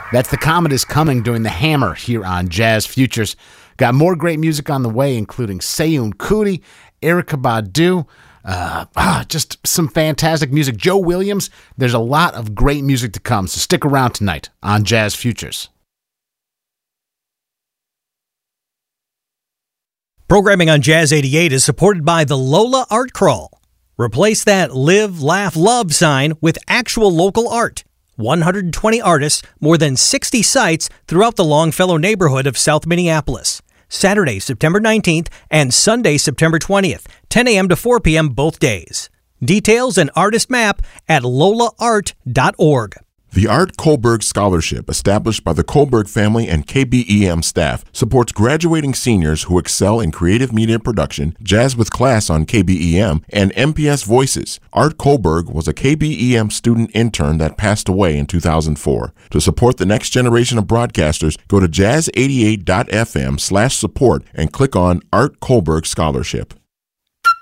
That's The Comet Is Coming doing The Hammer here on Jazz Futures. Got more great music on the way, including Seyoon Kuti, Erykah Badu, just some fantastic music. Joe Williams. There's a lot of great music to come, so stick around tonight on Jazz Futures. Programming on Jazz 88 is supported by the Lola Art Crawl. Replace that live, laugh, love sign with actual local art. 120 artists, more than 60 sites throughout the Longfellow neighborhood of South Minneapolis. Saturday, September 19th and Sunday, September 20th, 10 a.m. to 4 p.m. both days. Details and artist map at lolaart.org. The Art Kohlberg Scholarship, established by the Kohlberg family and KBEM staff, supports graduating seniors who excel in creative media production, jazz with class on KBEM, and MPS Voices. Art Kohlberg was a KBEM student intern that passed away in 2004. To support the next generation of broadcasters, go to jazz88.fm/support and click on Art Kohlberg Scholarship.